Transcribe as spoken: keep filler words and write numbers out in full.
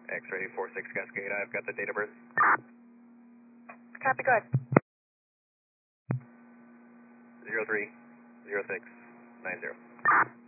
X-ray four six Cascade, I've got the date of birth. Copy, good. Zero three zero six nine zero.